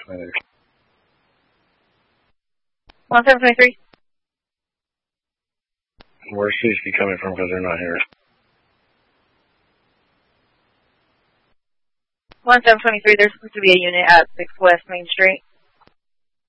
1723. Where's CC coming from? Because they're not here. 1723, there's supposed to be a unit at 6 West Main Street.